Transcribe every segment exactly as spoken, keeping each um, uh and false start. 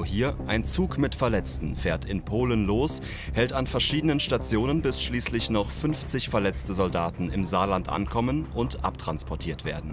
hier, ein Zug mit Verletzten fährt in Polen los, hält an verschiedenen Stationen, bis schließlich noch fünfzig verletzte Soldaten im Saarland ankommen und abtransportiert werden.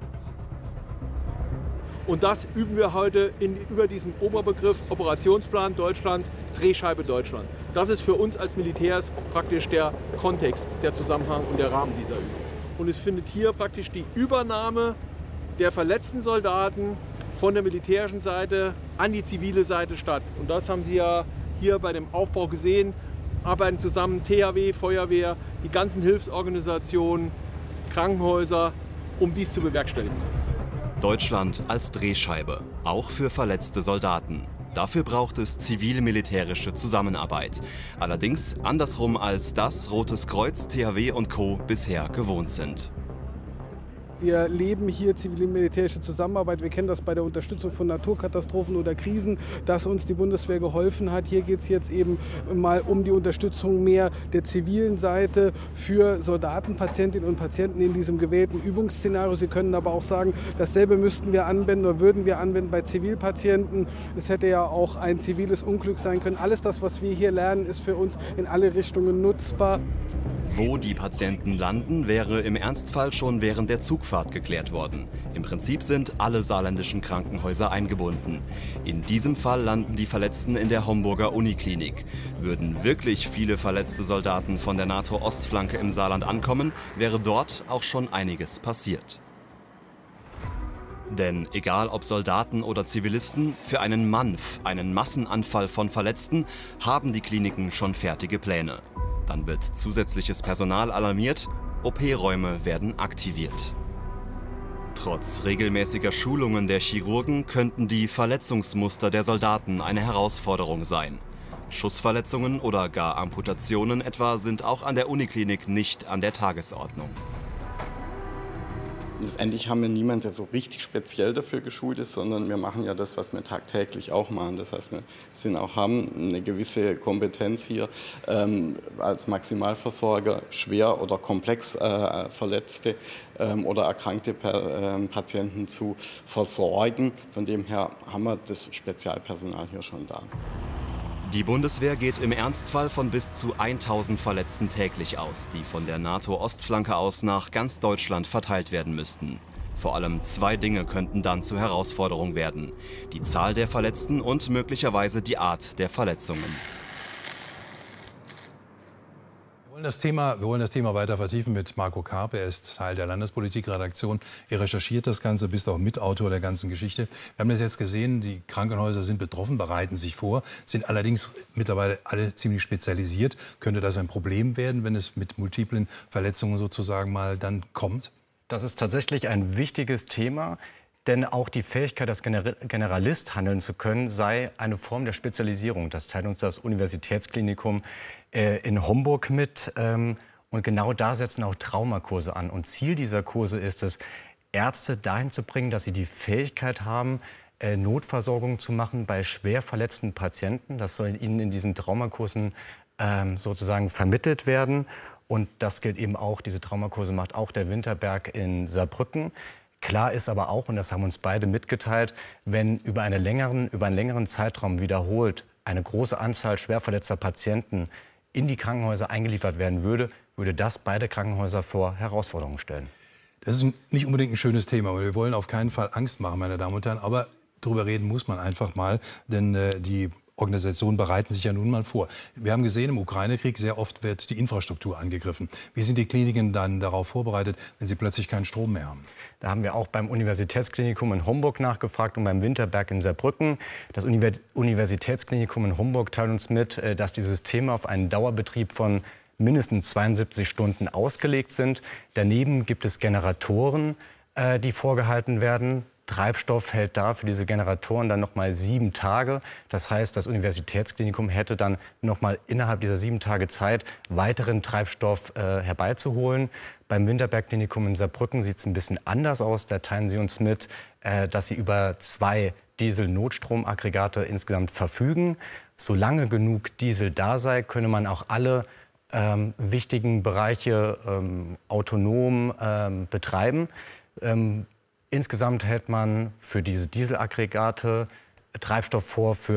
Und das üben wir heute in, über diesen Oberbegriff Operationsplan Deutschland, Drehscheibe Deutschland. Das ist für uns als Militärs praktisch der Kontext, der Zusammenhang und der Rahmen dieser Übung. Und es findet hier praktisch die Übernahme der verletzten Soldaten von der militärischen Seite an die zivile Seite statt. Und das haben Sie ja hier bei dem Aufbau gesehen. Arbeiten zusammen T H W, Feuerwehr, die ganzen Hilfsorganisationen, Krankenhäuser, um dies zu bewerkstelligen. Deutschland als Drehscheibe, auch für verletzte Soldaten. Dafür braucht es zivil-militärische Zusammenarbeit. Allerdings andersrum als das Rotes Kreuz, T H W und Co. bisher gewohnt sind. Wir leben hier zivil-militärische Zusammenarbeit. Wir kennen das bei der Unterstützung von Naturkatastrophen oder Krisen, dass uns die Bundeswehr geholfen hat. Hier geht es jetzt eben mal um die Unterstützung mehr der zivilen Seite für Soldaten, Patientinnen und Patienten in diesem gewählten Übungsszenario. Sie können aber auch sagen, dasselbe müssten wir anwenden oder würden wir anwenden bei Zivilpatienten. Es hätte ja auch ein ziviles Unglück sein können. Alles das, was wir hier lernen, ist für uns in alle Richtungen nutzbar. Wo die Patienten landen, wäre im Ernstfall schon während der Zugfahrt geklärt worden. Im Prinzip sind alle saarländischen Krankenhäuser eingebunden. In diesem Fall landen die Verletzten in der Homburger Uniklinik. Würden wirklich viele verletzte Soldaten von der NATO-Ostflanke im Saarland ankommen, wäre dort auch schon einiges passiert. Denn egal ob Soldaten oder Zivilisten, für einen M A N F, einen Massenanfall von Verletzten, haben die Kliniken schon fertige Pläne. Dann wird zusätzliches Personal alarmiert, O P-Räume werden aktiviert. Trotz regelmäßiger Schulungen der Chirurgen könnten die Verletzungsmuster der Soldaten eine Herausforderung sein. Schussverletzungen oder gar Amputationen etwa sind auch an der Uniklinik nicht an der Tagesordnung. Letztendlich haben wir niemanden, der so richtig speziell dafür geschult ist, sondern wir machen ja das, was wir tagtäglich auch machen. Das heißt, wir sind auch, haben eine gewisse Kompetenz hier, ähm, als Maximalversorger schwer oder komplex äh, verletzte ähm, oder erkrankte per, äh, Patienten zu versorgen. Von dem her haben wir das Spezialpersonal hier schon da. Die Bundeswehr geht im Ernstfall von bis zu tausend Verletzten täglich aus, die von der NATO-Ostflanke aus nach ganz Deutschland verteilt werden müssten. Vor allem zwei Dinge könnten dann zur Herausforderung werden: die Zahl der Verletzten und möglicherweise die Art der Verletzungen. Wir wollen das Thema, wir wollen das Thema weiter vertiefen mit Marco Karp. Er ist Teil der Landespolitikredaktion. Er recherchiert das Ganze, bist auch Mitautor der ganzen Geschichte. Wir haben das jetzt gesehen, die Krankenhäuser sind betroffen, bereiten sich vor, sind allerdings mittlerweile alle ziemlich spezialisiert. Könnte das ein Problem werden, wenn es mit multiplen Verletzungen sozusagen mal dann kommt? Das ist tatsächlich ein wichtiges Thema. Denn auch die Fähigkeit, als Generalist handeln zu können, sei eine Form der Spezialisierung. Das teilt uns das Universitätsklinikum äh, in Homburg mit. Ähm, und genau da setzen auch Traumakurse an. Und Ziel dieser Kurse ist es, Ärzte dahin zu bringen, dass sie die Fähigkeit haben, äh, Notversorgung zu machen bei schwer verletzten Patienten. Das soll ihnen in diesen Traumakursen ähm, sozusagen vermittelt werden. Und das gilt eben auch, diese Traumakurse macht auch der Winterberg in Saarbrücken. Klar ist aber auch, und das haben uns beide mitgeteilt, wenn über, eine längeren, über einen längeren Zeitraum wiederholt eine große Anzahl schwer verletzter Patienten in die Krankenhäuser eingeliefert werden würde, würde das beide Krankenhäuser vor Herausforderungen stellen. Das ist nicht unbedingt ein schönes Thema. Wir wollen auf keinen Fall Angst machen, meine Damen und Herren. Aber darüber reden muss man einfach mal, denn äh, die Organisationen bereiten sich ja nun mal vor. Wir haben gesehen, im Ukraine-Krieg sehr oft wird die Infrastruktur angegriffen. Wie sind die Kliniken dann darauf vorbereitet, wenn sie plötzlich keinen Strom mehr haben? Da haben wir auch beim Universitätsklinikum in Homburg nachgefragt und beim Winterberg in Saarbrücken. Das Universitätsklinikum in Homburg teilt uns mit, dass die Systeme auf einen Dauerbetrieb von mindestens zweiundsiebzig Stunden ausgelegt sind. Daneben gibt es Generatoren, die vorgehalten werden. Treibstoff hält da für diese Generatoren dann noch mal sieben Tage. Das heißt, das Universitätsklinikum hätte dann noch mal innerhalb dieser sieben Tage Zeit, weiteren Treibstoff äh, herbeizuholen. Beim Winterberg-Klinikum in Saarbrücken sieht es ein bisschen anders aus. Da teilen sie uns mit, äh, dass sie über zwei Diesel-Notstromaggregate insgesamt verfügen. Solange genug Diesel da sei, könne man auch alle ähm, wichtigen Bereiche ähm, autonom ähm, betreiben. Ähm, Insgesamt hält man für diese Dieselaggregate Treibstoff vor für